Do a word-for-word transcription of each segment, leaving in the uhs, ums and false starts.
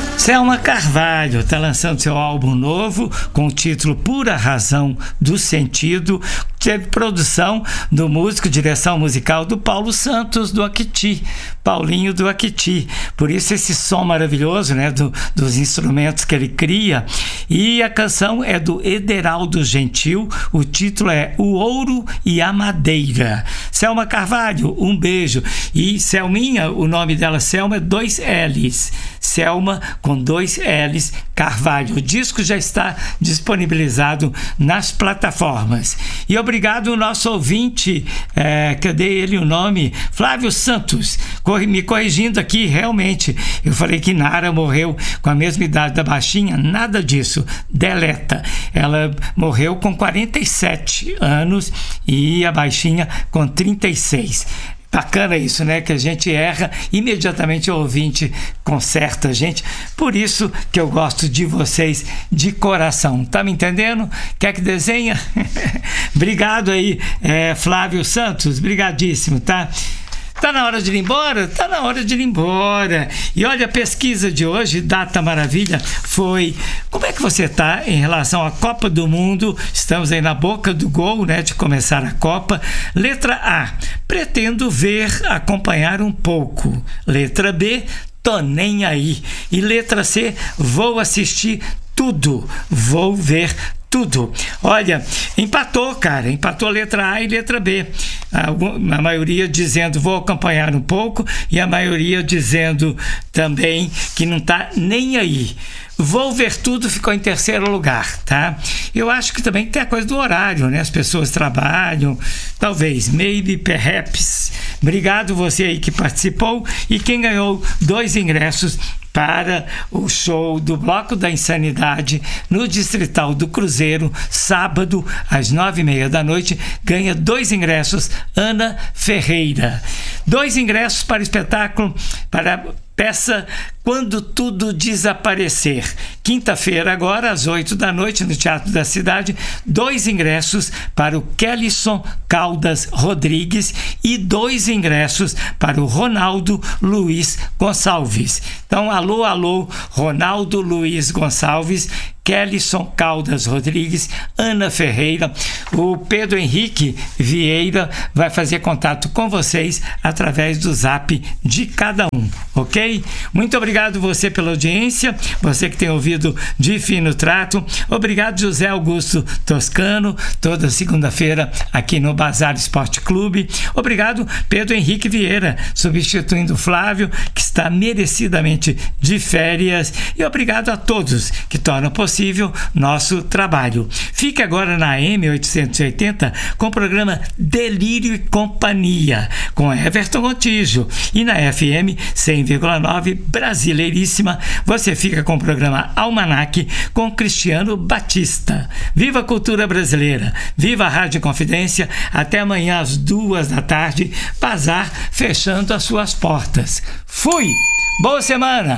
Selma Carvalho está lançando seu álbum novo com o título Pura Razão do Sentido. Teve produção do músico, direção musical do Paulo Santos do Aquiti, Paulinho do Aquiti. Por isso esse som maravilhoso, né, do, dos instrumentos que ele cria. E a canção é do Ederaldo Gentil, o título é O Ouro e a Madeira. Selma Carvalho, um beijo. E Selminha, o nome dela Selma é dois L's. Selma com dois L's Carvalho. O disco já está disponibilizado nas plataformas. E obrigado ao nosso ouvinte, é, que eu dei ele o nome, Flávio Santos, me corrigindo aqui, realmente. Eu falei que Nara morreu com a mesma idade da baixinha, nada disso, deleta. Ela morreu com quarenta e sete anos e a baixinha com trinta e seis. Bacana isso, né? Que a gente erra, imediatamente o ouvinte conserta a gente. Por isso que eu gosto de vocês de coração. Tá me entendendo? Quer que desenha? Obrigado aí, é, Flávio Santos. Brigadíssimo, tá? Tá na hora de ir embora? Tá na hora de ir embora. E olha, a pesquisa de hoje, Data Maravilha, foi: como é que você tá em relação à Copa do Mundo? Estamos aí na boca do gol, né, de começar a Copa. Letra A, pretendo ver, acompanhar um pouco. Letra B, tô nem aí. E letra C, vou assistir tudo, vou ver tudo. Olha, empatou, cara, empatou a letra A e letra B. A, a maioria dizendo vou acompanhar um pouco e a maioria dizendo também que não tá nem aí. Vou ver tudo ficou em terceiro lugar, tá? Eu acho que também tem a coisa do horário, né? As pessoas trabalham, talvez, maybe, perhaps. Obrigado você aí que participou e quem ganhou dois ingressos para o show do Bloco da Insanidade no Distrital do Cruzeiro, sábado, às nove e meia da noite, ganha dois ingressos, Ana Ferreira. Dois ingressos para o espetáculo, para a peça Quando Tudo Desaparecer. Quinta-feira agora, às oito da noite, no Teatro da Cidade, dois ingressos para o Kellyson Caldas Rodrigues e dois ingressos para o Ronaldo Luiz Gonçalves. Então, alô, alô, Ronaldo Luiz Gonçalves, Kellyson Caldas Rodrigues, Ana Ferreira. O Pedro Henrique Vieira vai fazer contato com vocês através do zap de cada um, ok? Muito obrigado você pela audiência, você que tem ouvido de fino trato. Obrigado, José Augusto Toscano, toda segunda-feira aqui no Bazar Esporte Clube. Obrigado, Pedro Henrique Vieira, substituindo o Flávio, que está merecidamente de férias. E obrigado a todos que tornam possível nosso trabalho. Fique agora na A M oitocentos e oitenta com o programa Delírio e Companhia, com Everton Montijo. E na F M cem vírgula nove Brasileiríssima, você fica com o programa Almanac com Cristiano Batista. Viva a cultura brasileira, viva a Rádio Confidência. Até amanhã às duas da tarde, Bazar fechando as suas portas. Fui! Boa semana!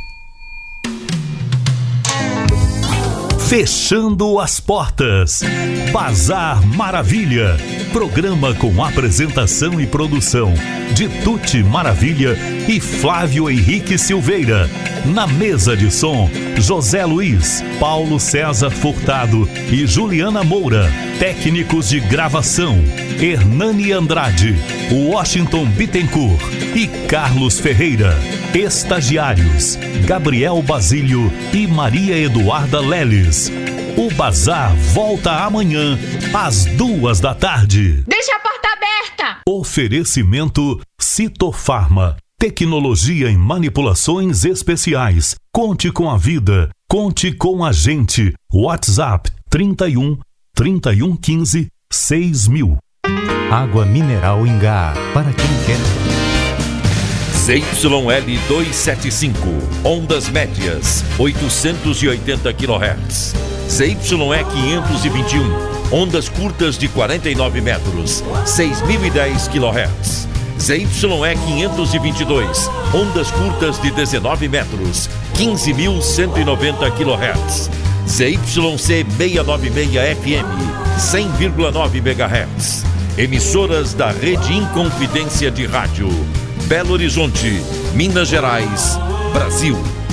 Fechando as portas. Bazar Maravilha. Programa com apresentação e produção de Tuti Maravilha e Flávio Henrique Silveira. Na mesa de som, José Luiz, Paulo César Furtado e Juliana Moura. Técnicos de gravação, Hernani Andrade, Washington Bittencourt e Carlos Ferreira. Estagiários, Gabriel Basílio e Maria Eduarda Leles. O Bazar volta amanhã às duas da tarde. Deixa a porta aberta! Oferecimento Citofarma. Tecnologia em manipulações especiais. Conte com a vida. Conte com a gente. WhatsApp trinta e um, trinta e um quinze, seis mil. Água mineral Ingá, para quem quer. Z Y L duzentos e setenta e cinco, ondas médias, oitocentos e oitenta quilohertz. Z Y E quinhentos e vinte e um, ondas curtas de quarenta e nove metros, seis mil e dez quilohertz. Z Y E quinhentos e vinte e dois, ondas curtas de dezenove metros, quinze mil cento e noventa quilohertz. Z Y C seiscentos e noventa e seis F M, cem vírgula nove megahertz. Emissoras da Rede Inconfidência de Rádio. Belo Horizonte, Minas Gerais, Brasil.